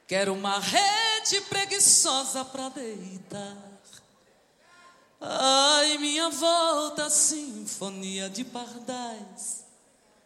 Quero uma rede preguiçosa pra deitar. Ai, minha volta, sinfonia de pardais.